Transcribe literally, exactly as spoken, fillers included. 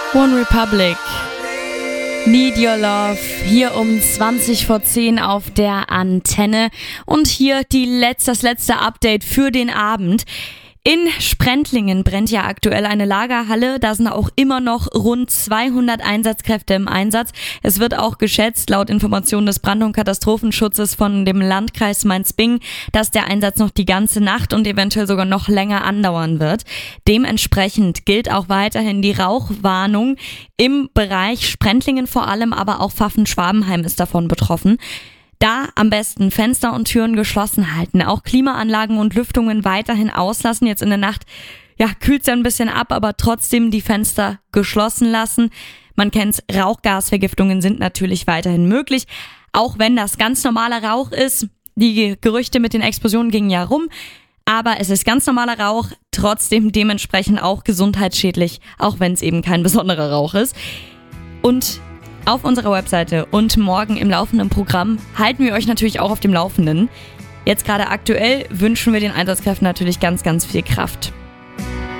One Republic, Need Your Love, hier um zwanzig vor zehn auf der Antenne. Und hier die letzte, das letzte Update für den Abend. In Sprentlingen brennt ja aktuell eine Lagerhalle. Da sind auch immer noch rund zweihundert Einsatzkräfte im Einsatz. Es wird auch geschätzt, laut Informationen des Brand- und Katastrophenschutzes von dem Landkreis Mainz-Bingen, dass der Einsatz noch die ganze Nacht und eventuell sogar noch länger andauern wird. Dementsprechend gilt auch weiterhin die Rauchwarnung im Bereich Sprentlingen vor allem, aber auch Pfaffen-Schwabenheim ist davon betroffen. Da am besten Fenster und Türen geschlossen halten, auch Klimaanlagen und Lüftungen weiterhin auslassen. Jetzt in der Nacht, ja, kühlt es ja ein bisschen ab, aber trotzdem die Fenster geschlossen lassen. Man kennt's, Rauchgasvergiftungen sind natürlich weiterhin möglich, auch wenn das ganz normaler Rauch ist. Die Gerüchte mit den Explosionen gingen ja rum, aber es ist ganz normaler Rauch, trotzdem dementsprechend auch gesundheitsschädlich, auch wenn es eben kein besonderer Rauch ist. Und auf unserer Webseite und morgen im laufenden Programm halten wir euch natürlich auch auf dem Laufenden. Jetzt gerade aktuell wünschen wir den Einsatzkräften natürlich ganz, ganz viel Kraft.